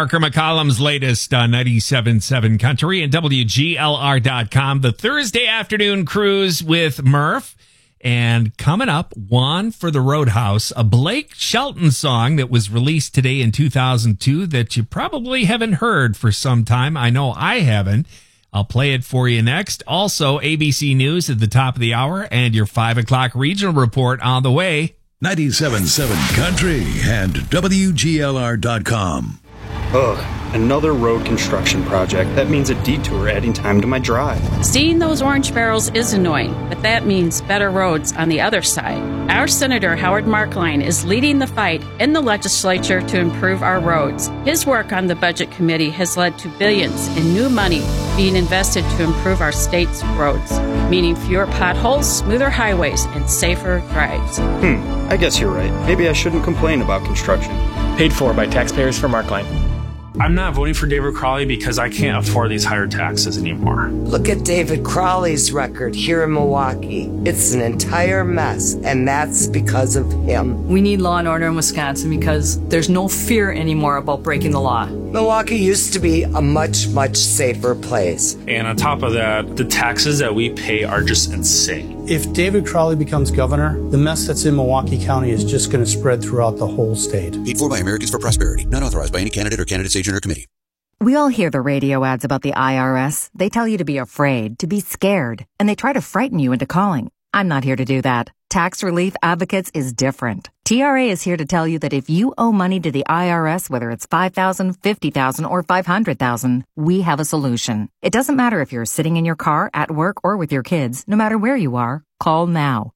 Parker McCollum's latest on 97.7 Country and WGLR.com. The Thursday afternoon cruise with Murph. And coming up, One for the Roadhouse, a Blake Shelton song that was released today in 2002 that you probably haven't heard for some time. I know I haven't. I'll play it for you next. Also, ABC News at the top of the hour and your 5 o'clock regional report on the way. 97.7 Country and WGLR.com. Ugh, another road construction project. That means a detour adding time to my drive. Seeing those orange barrels is annoying, but that means better roads on the other side. Our Senator Howard Markline is leading the fight in the legislature to improve our roads. His work on the Budget Committee has led to billions in new money being invested to improve our state's roads, meaning fewer potholes, smoother highways, and safer drives. I guess you're right. Maybe I shouldn't complain about construction. Paid for by taxpayers for Markline. I'm not voting for David Crowley because I can't afford these higher taxes anymore. Look at David Crowley's record here in Milwaukee. It's an entire mess, and that's because of him. We need law and order in Wisconsin because there's no fear anymore about breaking the law. Milwaukee used to be a much, much safer place. And on top of that, the taxes that we pay are just insane. If David Crowley becomes governor, the mess that's in Milwaukee County is just going to spread throughout the whole state. Paid for by Americans for Prosperity. Not authorized by any candidate or candidate's agent or committee. We all hear the radio ads about the IRS. They tell you to be afraid, to be scared, and they try to frighten you into calling. I'm not here to do that. Tax Relief Advocates is different. TRA is here to tell you that if you owe money to the IRS, whether it's $5,000, $50,000, or $500,000, we have a solution. It doesn't matter if you're sitting in your car, at work, or with your kids. No matter where you are, call now.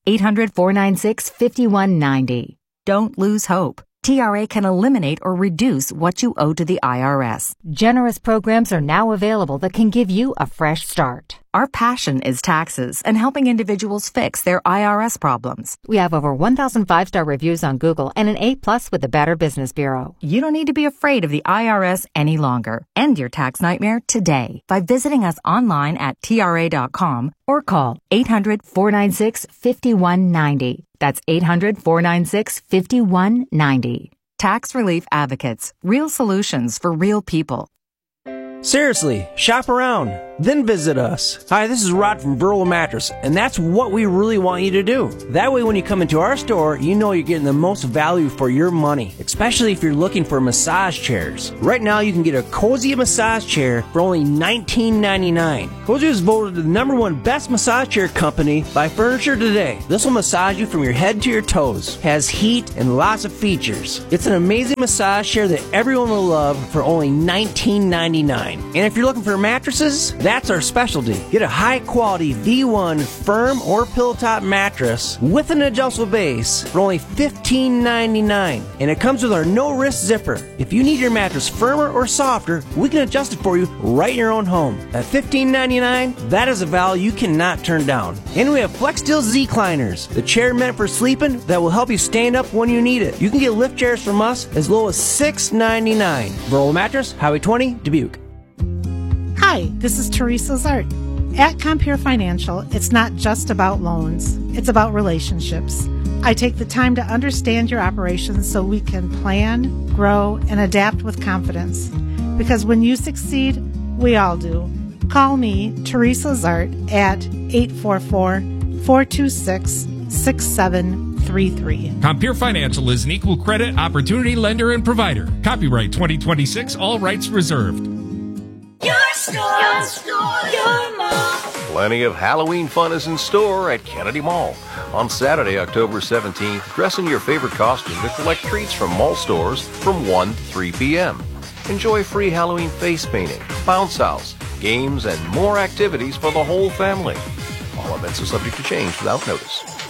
800-496-5190. Don't lose hope. TRA can eliminate or reduce what you owe to the IRS. Generous programs are now available that can give you a fresh start. Our passion is taxes and helping individuals fix their IRS problems. We have over 1,000 5-star reviews on Google and an A+ with the Better Business Bureau. You don't need to be afraid of the IRS any longer. End your tax nightmare today by visiting us online at TRA.com or call 800-496-5190. That's 800-496-5190. Tax Relief Advocates. Real solutions for real people. Seriously, shop around, then visit us. Hi, this is Rod from Burrow Mattress, and that's what we really want you to do. That way when you come into our store, you know you're getting the most value for your money, especially if you're looking for massage chairs. Right now, you can get a Cozy massage chair for only $19.99. Cozy was voted the #1 best massage chair company by Furniture Today. This will massage you from your head to your toes, has heat and lots of features. It's an amazing massage chair that everyone will love for only $19.99. And if you're looking for mattresses, that's our specialty. Get a high-quality V1 firm or pillow top mattress with an adjustable base for only $15.99. And it comes with our no-risk zipper. If you need your mattress firmer or softer, we can adjust it for you right in your own home. At $15.99, that is a value you cannot turn down. And we have FlexSteel Z-Cliners, the chair meant for sleeping that will help you stand up when you need it. You can get lift chairs from us as low as $6.99. Burrow Mattress, Highway 20, Dubuque. Hi, this is Teresa Zart. At Compeer Financial, it's not just about loans, it's about relationships. I take the time to understand your operations so we can plan, grow, and adapt with confidence. Because when you succeed, we all do. Call me, Teresa Zart, at 844-426-6733. Compeer Financial is an equal credit opportunity lender and provider. Copyright 2026, all rights reserved. Your mall. Plenty of Halloween fun is in store at Kennedy Mall. On Saturday, October 17th, dress in your favorite costume to collect treats from mall stores from 1 to 3 p.m. Enjoy free Halloween face painting, bounce house, games, and more activities for the whole family. All events are subject to change without notice.